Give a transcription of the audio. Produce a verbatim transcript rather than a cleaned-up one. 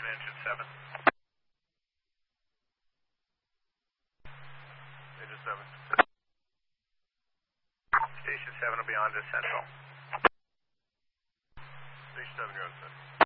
Falcon engine seven. Engine seven. Station seven will be on to Central. Station seven, you're on Central.